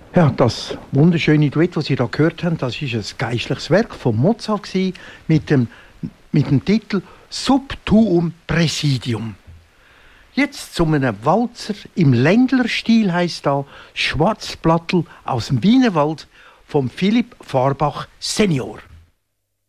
Ja, das wunderschöne Duett, das Sie da gehört haben, das ist ein geistliches Werk von Mozart gewesen, mit dem Titel Sub tuum Praesidium. Jetzt zu einem Walzer im Ländlerstil heisst da Schwarzblattel aus dem Wienerwald von Philipp Fahrbach Senior.